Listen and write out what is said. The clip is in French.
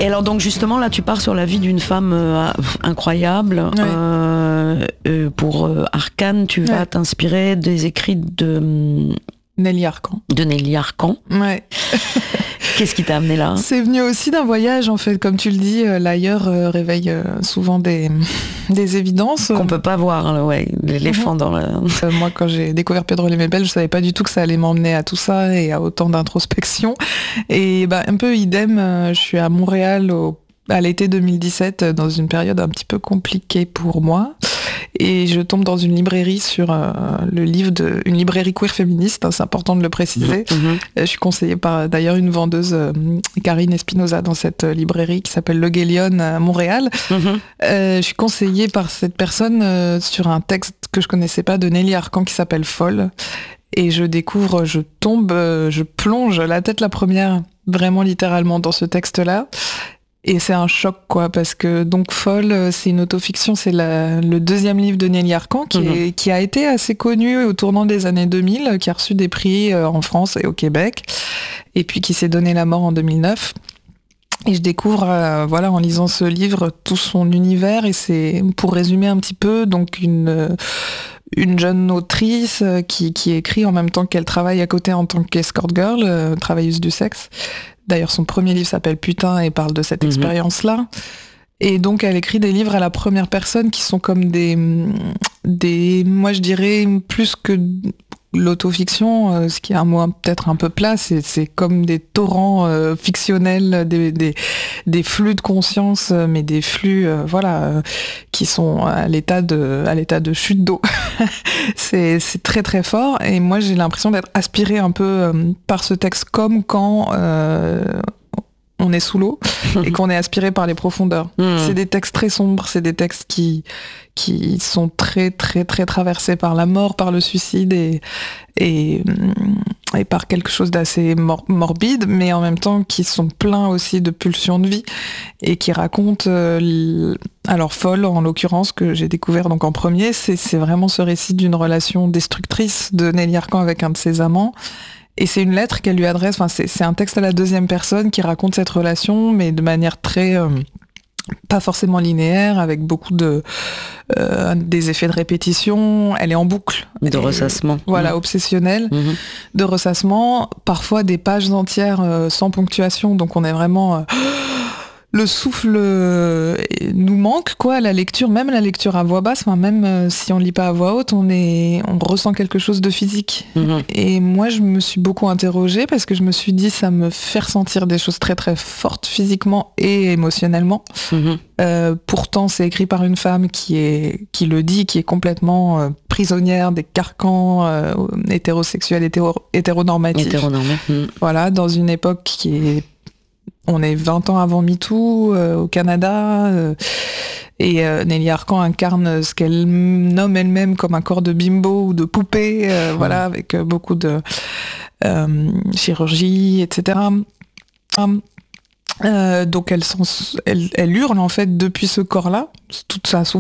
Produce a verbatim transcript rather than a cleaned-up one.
Et alors donc justement là tu pars sur la vie d'une femme euh, incroyable. Ouais. Euh, euh, pour euh, Arcane, tu vas ouais. t'inspirer des écrits de Nelly Arcan. De Nelly Arcan. Ouais. Qu'est-ce qui t'a amené là ? C'est venu aussi d'un voyage, en fait. Comme tu le dis, euh, l'ailleurs euh, réveille euh, souvent des, des évidences. Qu'on peut pas voir, hein, ouais, l'éléphant mmh. dans la... Euh, moi, quand j'ai découvert Pedro Lemebel, je savais pas du tout que ça allait m'emmener à tout ça et à autant d'introspection. Et bah, un peu idem, euh, je suis à Montréal au, à l'été deux mille dix-sept, dans une période un petit peu compliquée pour moi. Et je tombe dans une librairie sur euh, le livre de une librairie queer féministe, hein, c'est important de le préciser. Mmh. Je suis conseillée par d'ailleurs une vendeuse, euh, Karine Espinoza, dans cette librairie qui s'appelle Le Guélion à Montréal. Mmh. Euh, je suis conseillée par cette personne euh, sur un texte que je connaissais pas de Nelly Arcan qui s'appelle Folle. Et je découvre, je tombe, euh, je plonge la tête la première, vraiment littéralement dans ce texte-là. Et c'est un choc, quoi, parce que donc Folle, c'est une autofiction, c'est la, le deuxième livre de Nelly Arcan qui, mmh. est, qui a été assez connu au tournant des années deux mille, qui a reçu des prix en France et au Québec, et puis qui s'est donné la mort en deux mille neuf. Et je découvre, euh, voilà, en lisant ce livre, tout son univers, et c'est, pour résumer un petit peu, donc une... une jeune autrice qui, qui écrit en même temps qu'elle travaille à côté en tant qu'escort girl, euh, travailleuse du sexe. D'ailleurs, son premier livre s'appelle Putain et parle de cette mmh. expérience-là. Et donc, elle écrit des livres à la première personne qui sont comme des... des moi, je dirais, plus que l'autofiction, euh, ce qui est un mot peut-être un peu plat, c'est, c'est comme des torrents euh, fictionnels, des, des, des flux de conscience, euh, mais des flux, euh, voilà, euh, qui sont à l'état de, à l'état de chute d'eau. c'est, c'est très très fort, et moi j'ai l'impression d'être aspirée un peu euh, par ce texte, comme quand euh, on est sous l'eau et qu'on est aspiré par les profondeurs. Mmh. C'est des textes très sombres, c'est des textes qui qui sont très très très traversés par la mort, par le suicide et et, et par quelque chose d'assez mor- morbide, mais en même temps qui sont pleins aussi de pulsions de vie et qui racontent euh, l... alors Folle en l'occurrence que j'ai découvert donc en premier, c'est c'est vraiment ce récit d'une relation destructrice de Nelly Arcan avec un de ses amants. Et c'est une lettre qu'elle lui adresse, enfin c'est, c'est un texte à la deuxième personne qui raconte cette relation, mais de manière très, euh, pas forcément linéaire, avec beaucoup de, euh, des effets de répétition, elle est en boucle. De ressassement. Voilà, mmh. obsessionnelle, mmh. de ressassement, parfois des pages entières euh, sans ponctuation, donc on est vraiment... Euh, le souffle euh, nous manque, quoi, la lecture, même la lecture à voix basse, enfin, même euh, si on lit pas à voix haute, on est, on ressent quelque chose de physique. Mmh. Et moi, je me suis beaucoup interrogée parce que je me suis dit, ça me fait ressentir des choses très très fortes physiquement et émotionnellement. Mmh. Euh, pourtant, c'est écrit par une femme qui est, qui le dit, qui est complètement euh, prisonnière des carcans euh, hétérosexuels, hétéro, hétéronormatifs. Hétéronormé. Mmh. Voilà, dans une époque qui est On est vingt ans avant MeToo euh, au Canada euh, et euh, Nelly Arcan incarne ce qu'elle nomme elle-même comme un corps de bimbo ou de poupée, euh, mmh. voilà, avec euh, beaucoup de euh, chirurgie, et cetera. Euh, donc elle, elle, elle hurle en fait depuis ce corps-là, toute sa souffrance.